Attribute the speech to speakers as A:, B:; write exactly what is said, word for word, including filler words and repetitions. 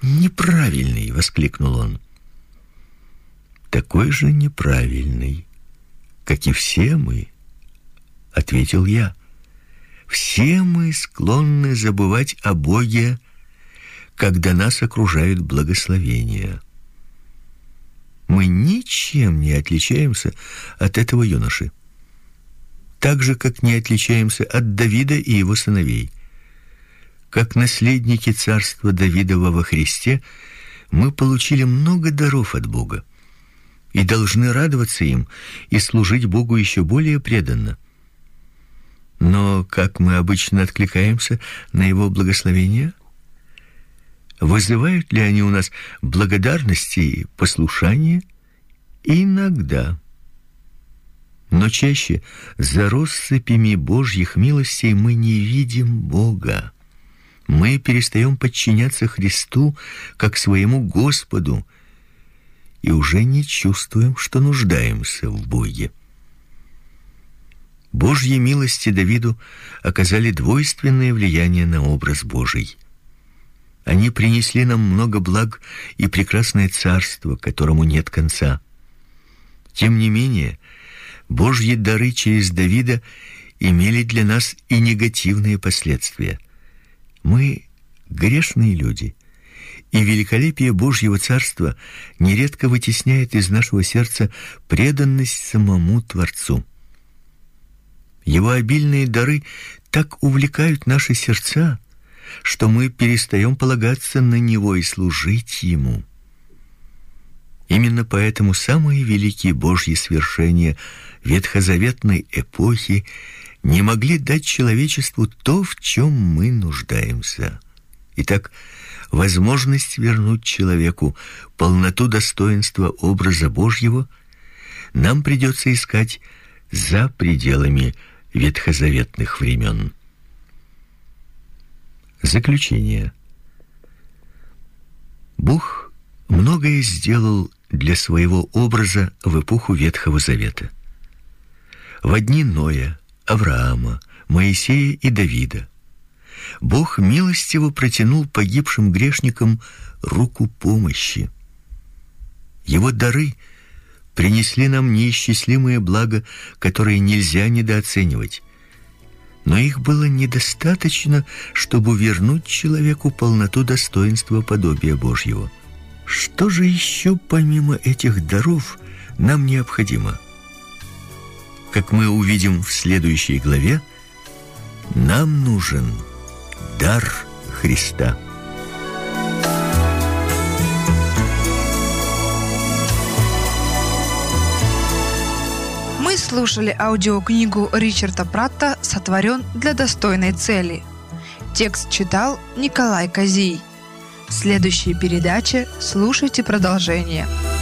A: неправильный!» — воскликнул он. «Такой же неправильный, как и все мы», — ответил я. «Все мы склонны забывать о Боге, когда нас окружают благословения. Мы ничем не отличаемся от этого юноши, так же, как не отличаемся от Давида и его сыновей. Как наследники царства Давидова во Христе, мы получили много даров от Бога и должны радоваться им и служить Богу еще более преданно. Но как мы обычно откликаемся на его благословения? Вызывают ли они у нас благодарность и послушание? Иногда. Но чаще за россыпями Божьих милостей мы не видим Бога. Мы перестаем подчиняться Христу как своему Господу и уже не чувствуем, что нуждаемся в Боге. Божьи милости Давиду оказали двойственное влияние на образ Божий. Они принесли нам много благ и прекрасное царство, которому нет конца. Тем не менее, Божьи дары через Давида имели для нас и негативные последствия. Мы грешные люди, и великолепие Божьего царства нередко вытесняет из нашего сердца преданность самому Творцу. Его обильные дары так увлекают наши сердца, что мы перестаем полагаться на Него и служить Ему. Именно поэтому самые великие Божьи свершения ветхозаветной эпохи не могли дать человечеству то, в чем мы нуждаемся. Итак, возможность вернуть человеку полноту достоинства образа Божьего нам придется искать за пределами ветхозаветных времен. Заключение. Бог многое сделал для своего образа в эпоху Ветхого Завета. В дни Ноя, Авраама, Моисея и Давида Бог милостиво протянул погибшим грешникам руку помощи. Его дары принесли нам неисчислимые блага, которые нельзя недооценивать. Но их было недостаточно, чтобы вернуть человеку полноту достоинства подобия Божьего. Что же еще помимо этих даров нам необходимо? Как мы увидим в следующей главе, нам нужен дар Христа.
B: Мы слушали аудиокнигу Ричарда Пратта «Сотворен для достойной цели». Текст читал Николай Козий. В следующей передаче слушайте продолжение.